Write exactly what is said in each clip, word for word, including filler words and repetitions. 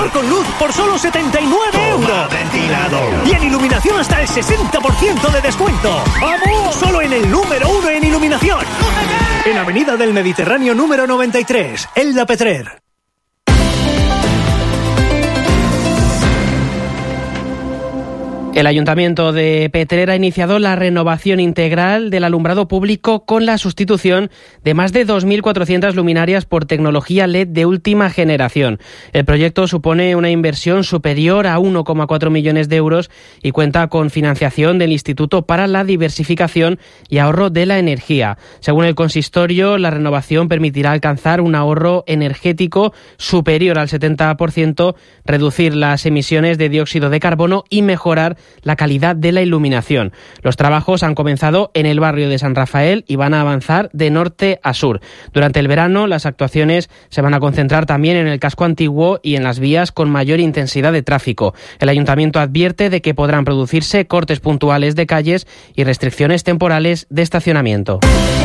ventilador con luz por solo setenta y nueve euros. Ventilador. Y en iluminación hasta el sesenta por ciento de descuento. ¡Vamos! Solo en el número uno en iluminación. En Avenida del Mediterráneo número noventa y tres, Elda Petrer. El Ayuntamiento de Petrer ha iniciado la renovación integral del alumbrado público con la sustitución de más de dos mil cuatrocientas luminarias por tecnología L E D de última generación. El proyecto supone una inversión superior a uno coma cuatro millones de euros y cuenta con financiación del Instituto para la Diversificación y Ahorro de la Energía. Según el consistorio, la renovación permitirá alcanzar un ahorro energético superior al setenta por ciento, reducir las emisiones de dióxido de carbono y mejorar la calidad de la iluminación. Los trabajos han comenzado en el barrio de San Rafael y van a avanzar de norte a sur. Durante el verano, las actuaciones se van a concentrar también en el casco antiguo y en las vías con mayor intensidad de tráfico. El ayuntamiento advierte de que podrán producirse cortes puntuales de calles y restricciones temporales de estacionamiento.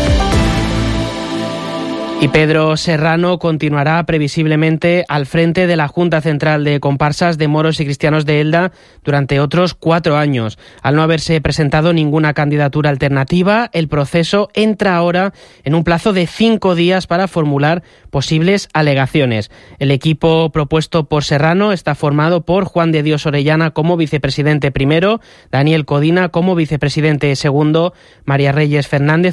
Y Pedro Serrano continuará previsiblemente al frente de la Junta Central de Comparsas de Moros y Cristianos de Elda durante otros cuatro años. Al no haberse presentado ninguna candidatura alternativa, el proceso entra ahora en un plazo de cinco días para formular posibles alegaciones. El equipo propuesto por Serrano está formado por Juan de Dios Orellana como vicepresidente primero, Daniel Codina como vicepresidente segundo, María Reyes Fernández